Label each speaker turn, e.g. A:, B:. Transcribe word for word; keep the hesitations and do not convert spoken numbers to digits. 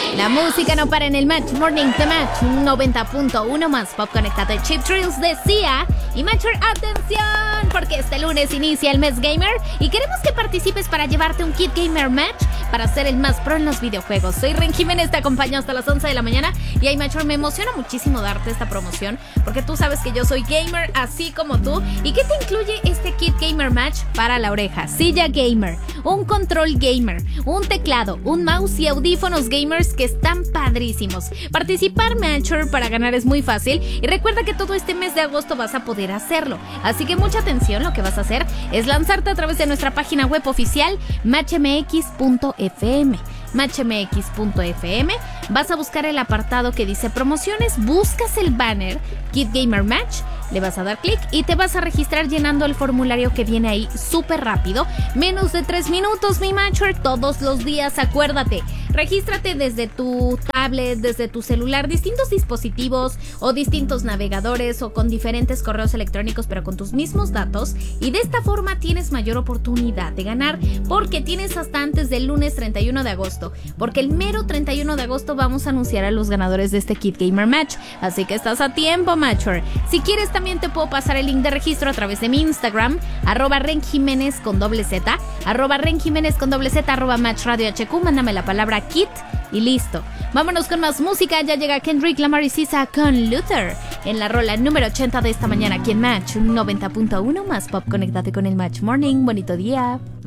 A: La música no para en el Match Morning The Match noventa punto uno más Pop Conectado. Chip Thrills decía. Y Matcher, atención, porque este lunes inicia el mes gamer y queremos que participes para llevarte un kit gamer match para ser el más pro en los videojuegos. Soy Ren Jiménez, te acompaño hasta las once de la mañana y ay, Matcher, me emociona muchísimo darte esta promoción porque tú sabes que yo soy gamer así como tú. ¿Y qué te incluye este kit gamer match para la oreja? Silla gamer, un control gamer, un teclado, un mouse y audífonos gamers que están padrísimos. Participar, Matcher, para ganar es muy fácil y recuerda que todo este mes de agosto vas a poder hacerlo. Así que mucha atención, lo que vas a hacer es lanzarte a través de nuestra página web oficial match m x punto f m. match m x punto f m, vas a buscar el apartado que dice promociones, buscas el banner Kit Gamer Match, le vas a dar clic y te vas a registrar llenando el formulario que viene ahí súper rápido, menos de tres minutos, mi Matcher, todos los días, acuérdate. Regístrate desde tu tablet, desde tu celular, distintos dispositivos o distintos navegadores o con diferentes correos electrónicos, pero con tus mismos datos, y de esta forma tienes mayor oportunidad de ganar porque tienes hasta antes del lunes treinta y uno de agosto, porque el mero treinta y uno de agosto vamos a anunciar a los ganadores de este Kit Gamer Match, así que estás a tiempo, Matcher. Si quieres también te puedo pasar el link de registro a través de mi Instagram, arroba Ren Jiménez con doble Z, arroba Ren Jiménez con doble Z, arroba Match Radio H Q, mándame la palabra Kit y listo. Vámonos con más música, ya llega Kendrick Lamar y Sisa con Luther en la rola número ochenta de esta mañana aquí en Match noventa punto uno más Pop. Conéctate con el Match Morning, bonito día.